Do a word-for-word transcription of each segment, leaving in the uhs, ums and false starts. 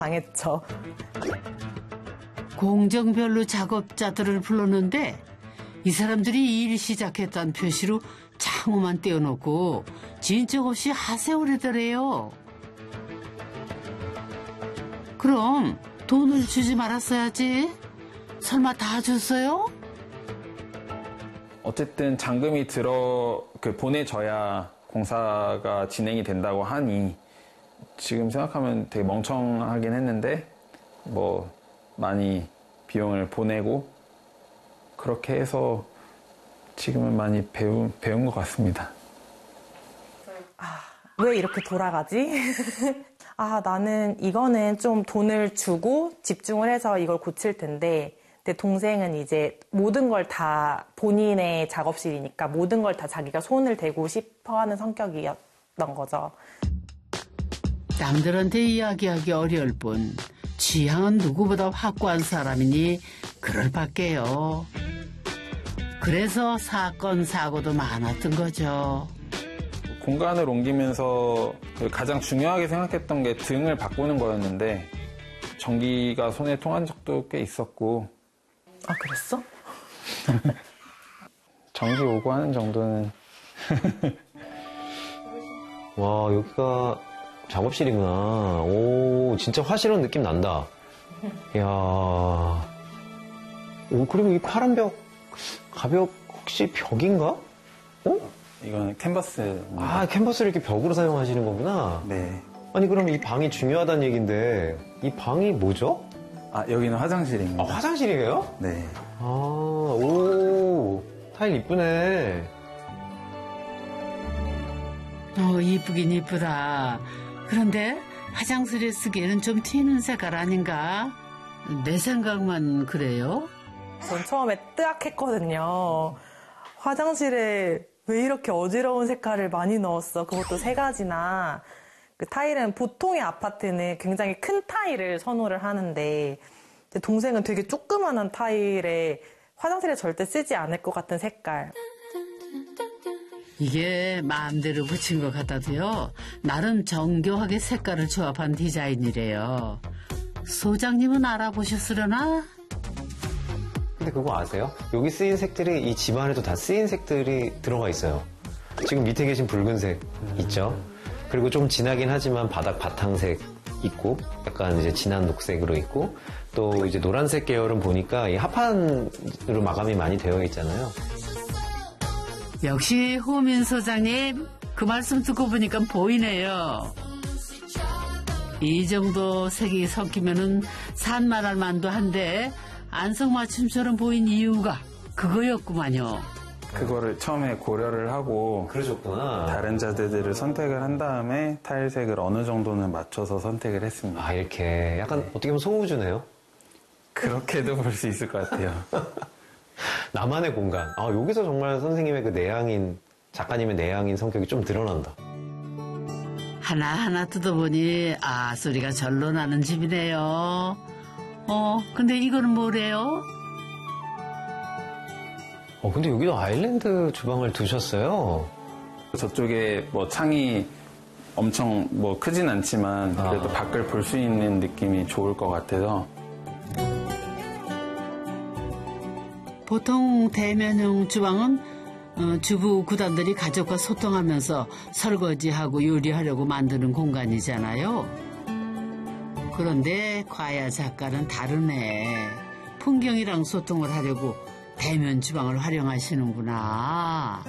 당했죠. 공정별로 작업자들을 불렀는데 이 사람들이 일 시작했다는 표시로 창호만 떼어놓고 진척 없이 하세오래더래요. 그럼 돈을 주지 말았어야지. 설마 다 줬어요? 어쨌든 잔금이 들어 그 보내져야 공사가 진행이 된다고 하니 지금 생각하면 되게 멍청하긴 했는데 뭐 많이 비용을 보내고 그렇게 해서 지금은 많이 배운, 배운 것 같습니다. 아, 왜 이렇게 돌아가지? 아, 나는 이거는 좀 돈을 주고 집중을 해서 이걸 고칠 텐데 내 동생은 이제 모든 걸 다 본인의 작업실이니까 모든 걸 다 자기가 손을 대고 싶어하는 성격이었던 거죠. 남들한테 이야기하기 어려울 뿐 취향은 누구보다 확고한 사람이니 그럴 밖에요. 그래서 사건, 사고도 많았던 거죠. 공간을 옮기면서 가장 중요하게 생각했던 게 등을 바꾸는 거였는데 전기가 손에 통한 적도 꽤 있었고. 아, 그랬어? 전기 오고 하는 정도는. 와, 여기가 작업실이구나. 오, 진짜 화실한 느낌 난다. 이야. 오, 그럼 이 파란 벽, 가벽 혹시 벽인가? 어? 이거는 캔버스. 아, 캔버스를 이렇게 벽으로 사용하시는 거구나. 네. 아니, 그럼 이 방이 중요하다는 얘기인데 이 방이 뭐죠? 아, 여기는 화장실입니다. 아, 화장실이에요? 네. 아, 오, 타일 이쁘네. 어, 이쁘긴 이쁘다. 그런데 화장실에 쓰기에는 좀 튀는 색깔 아닌가? 내 생각만 그래요? 전 처음에 뜨악했거든요. 화장실에 왜 이렇게 어지러운 색깔을 많이 넣었어? 그것도 세 가지나. 그 타일은 보통의 아파트는 굉장히 큰 타일을 선호를 하는데 제 동생은 되게 조그만한 타일에 화장실에 절대 쓰지 않을 것 같은 색깔. 이게 마음대로 붙인 것 같아도요. 나름 정교하게 색깔을 조합한 디자인이래요. 소장님은 알아보셨으려나? 근데 그거 아세요? 여기 쓰인 색들이 이 집안에도 다 쓰인 색들이 들어가 있어요. 지금 밑에 계신 붉은색 있죠? 그리고 좀 진하긴 하지만 바닥 바탕색 있고 약간 이제 진한 녹색으로 있고 또 이제 노란색 계열은 보니까 이 합판으로 마감이 많이 되어 있잖아요. 역시 호민 소장님 그 말씀 듣고 보니까 보이네요. 이 정도 색이 섞이면은 산만할 만도 한데 안성맞춤처럼 보인 이유가 그거였구만요. 그거를 처음에 고려를 하고 그러셨구나. 다른 자재들을 선택을 한 다음에 타일색을 어느 정도는 맞춰서 선택을 했습니다. 아, 이렇게 약간 네. 어떻게 보면 소우주네요. 그렇게도 볼 수 있을 것 같아요. 나만의 공간. 아, 여기서 정말 선생님의 그 내향인, 작가님의 내향인 성격이 좀 드러난다. 하나하나 뜯어보니 아 소리가 절로 나는 집이네요. 어 근데 이거는 뭐래요? 어, 근데 여기도 아일랜드 주방을 두셨어요. 저쪽에 뭐 창이 엄청 뭐 크진 않지만 그래도 아. 밖을 볼 수 있는 느낌이 좋을 것 같아서. 보통 대면형 주방은 어, 주부 구단들이 가족과 소통하면서 설거지하고 요리하려고 만드는 공간이잖아요. 그런데 과야 작가는 다르네. 풍경이랑 소통을 하려고 대면 주방을 활용하시는구나.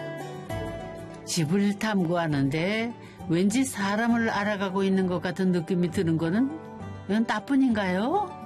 집을 탐구하는데 왠지 사람을 알아가고 있는 것 같은 느낌이 드는 거는 이건 따뿐인가요?